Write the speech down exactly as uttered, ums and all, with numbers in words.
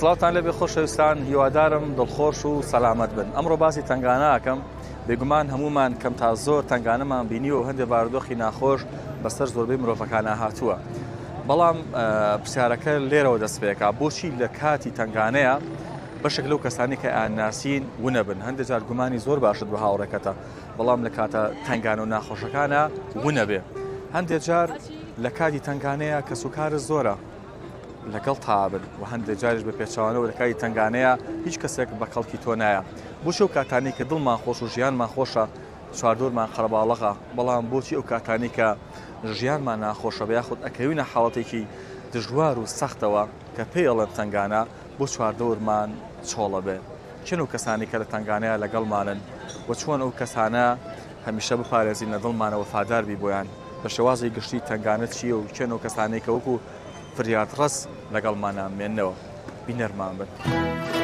سڵاتان لەبێ خۆشەویستان، هیوادارم دڵخۆش و سەلامەت بن. ئەمڕۆ باسی تنگانەکەم. بێگومان هەمومان کەم تا زۆر تنگانەمان بینیوە و هەندێک بارودۆخی ناخۆش بەسەر زۆربەی مرۆڤەکانە هاتووە. بەڵام پرسیارەکە لێرەوە دەست پێکا، بۆچی لە کاتی تنگانەیە بەشێک لەو کەسانی کە ئایناسین ونەبن؟ هەندێک جار گومانی زۆر باشت بە هاوڕێکەتە، بەڵام لە کاتە تنگانە و ناخۆشەکانە ونەبێ. هەندێک جار لە کاتی تنگانەیە کەس و کارە زۆرە لەگەڵ تابن و هەندێک جاریش بە پێچوانەوە لە کاتی تنگانەیە هیچ کەسێک بە کەڵکی تۆ نایە. بۆ شەو کاتانی کە دڵمان خۆش و ژیانمان خۆشە چواردۆرمان قەرەباڵغا، بەڵام بۆچی ئەو کاتانی کە ژیانمان ناخۆشە بە یاخود ئەکەوینە حاڵەتێکی دژوار و سەختەوە کە پێی ئەڵێن تنگانە بۆ چواردۆرمان چۆڵە بێ؟ چێن ئەو کەسانی کە لە تنگانەیە لەگەڵمانن و چۆن ئەو کەسانە هەمیشە بپارێزینە دڵمانە وەفادار بی بۆیان؟ بە شێوازی گشتی تنگانە چییە و چێن ئەو کەسانەی کە وەکو فریاد ڕەس لەگەڵمانە مێننەوە؟ بینەرمان بن.